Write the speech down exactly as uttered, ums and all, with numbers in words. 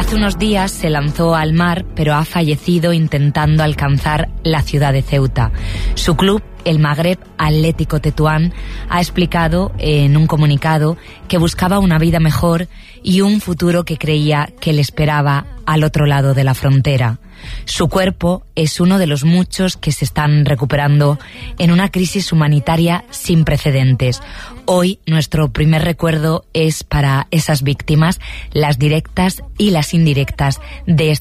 hace unos días se lanzó al mar, pero ha fallecido intentando alcanzar la ciudad de Ceuta. Su club, el Magreb Atlético Tetuán, ha explicado en un comunicado que buscaba una vida mejor y un futuro que creía que le esperaba al otro lado de la frontera. Su cuerpo es uno de los muchos que se están recuperando en una crisis humanitaria sin precedentes. Hoy nuestro primer recuerdo es para esas víctimas, las directas y las indirectas de esta